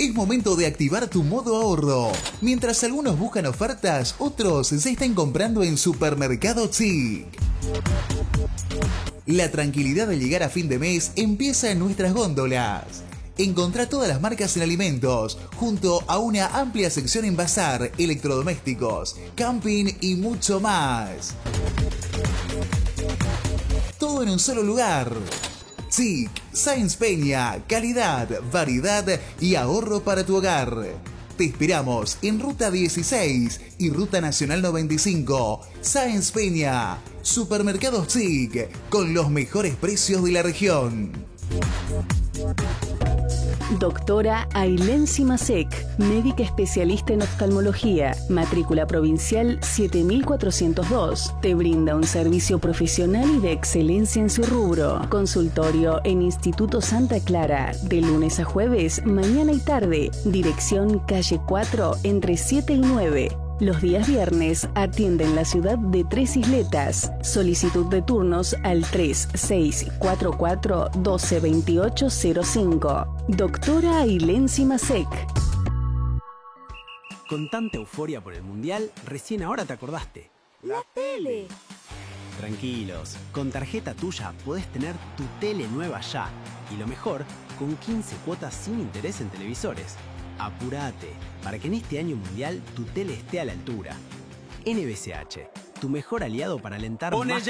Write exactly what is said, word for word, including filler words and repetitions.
Es momento de activar tu modo ahorro. Mientras algunos buscan ofertas, otros se están comprando en Supermercado Tzic. La tranquilidad de llegar a fin de mes empieza en nuestras góndolas. Encontrá todas las marcas en alimentos, junto a una amplia sección en bazar, electrodomésticos, camping y mucho más. Todo en un solo lugar. Tzic, Sáenz Peña, calidad, variedad y ahorro para tu hogar. Te esperamos en Ruta dieciséis y Ruta Nacional noventa y cinco, Sáenz Peña. Supermercados Tzic, con los mejores precios de la región. Doctora Ailén Simasek, médica especialista en oftalmología, matrícula provincial siete mil cuatrocientos dos. Te brinda un servicio profesional y de excelencia en su rubro. Consultorio en Instituto Santa Clara, de lunes a jueves, mañana y tarde. Dirección calle cuatro, entre siete y nueve. Los días viernes atiende en la ciudad de Tres Isletas. Solicitud de turnos al tres seis cuatro cuatro, uno dos dos ocho cero cinco. Doctora Ailén Simasek. Con tanta euforia por el Mundial, recién ahora te acordaste. ¡La tele! Tranquilos, con tarjeta tuya podés tener tu tele nueva ya. Y lo mejor, con quince cuotas sin interés en televisores. Apurate, para que en este año mundial tu tele esté a la altura. N B C H, tu mejor aliado para alentar más